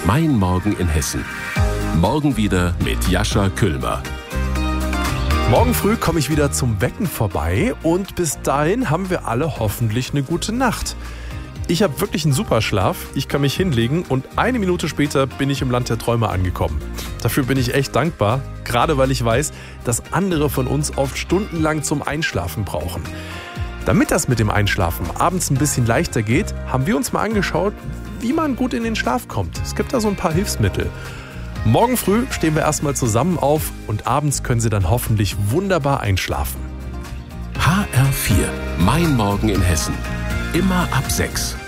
Mein Morgen in Hessen. Morgen wieder mit Jascha Küllmer. Morgen früh komme ich wieder zum Wecken vorbei und bis dahin haben wir alle hoffentlich eine gute Nacht. Ich habe wirklich einen super Schlaf, ich kann mich hinlegen und eine Minute später bin ich im Land der Träume angekommen. Dafür bin ich echt dankbar, gerade weil ich weiß, dass andere von uns oft stundenlang zum Einschlafen brauchen. Damit das mit dem Einschlafen abends ein bisschen leichter geht, haben wir uns mal angeschaut, wie man gut in den Schlaf kommt. Es gibt da so ein paar Hilfsmittel. Morgen früh stehen wir erstmal zusammen auf und abends können Sie dann hoffentlich wunderbar einschlafen. HR4, Mein Morgen in Hessen. Immer ab 6.